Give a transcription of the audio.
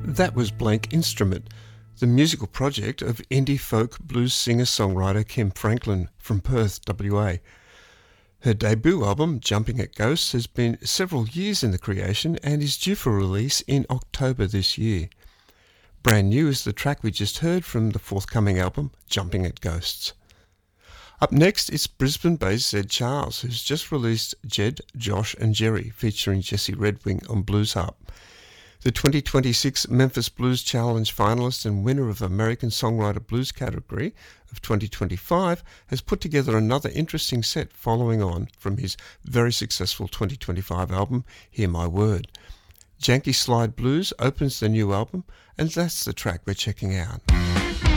That was Blank Instrument, the musical project of indie folk blues singer-songwriter Kim Franklin from Perth, WA. Her debut album, Jumping at Ghosts, has been several years in the creation and is due for release in October this year. Brand new is the track we just heard from the forthcoming album, Jumping at Ghosts. Up next, it's Brisbane-based Zed Charles, who's just released Jed, Josh and Jerry, featuring Jesse Redwing on Blues Harp. The 2026 Memphis Blues Challenge finalist and winner of American Songwriter Blues category of 2025 has put together another interesting set following on from his very successful 2025 album, Hear My Word. Janky Slide Blues opens the new album, and that's the track we're checking out.